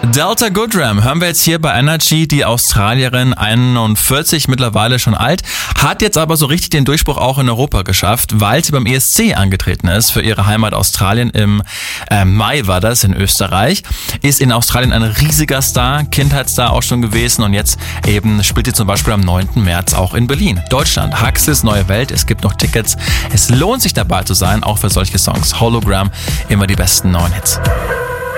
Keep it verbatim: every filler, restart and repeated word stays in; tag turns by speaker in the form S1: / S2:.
S1: Delta Goodrem hören wir jetzt hier bei Energy. Die Australierin, einundvierzig, mittlerweile schon alt, hat jetzt aber so richtig den Durchbruch auch in Europa geschafft, weil sie beim E S C angetreten ist für ihre Heimat Australien. Im äh, Mai war das in Österreich. Ist in Australien ein riesiger Star, Kindheitsstar auch schon gewesen und jetzt eben spielt sie zum Beispiel am neunten März auch in Berlin. Deutschland, Huxleys Neue Welt, es gibt noch Tickets. Es lohnt sich dabei zu sein, auch für solche Songs. Hologram, immer die besten neuen Hits.